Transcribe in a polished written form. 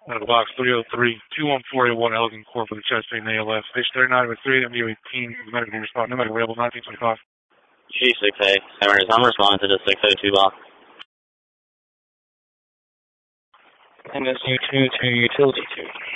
Box 303-21481 Elgin Corp for the chest pain ALS. Station 39 with 3 MU18, medical response, no medical available, 1925. G6A, I'm responding to the 602 box. MSU2 to Utility 2.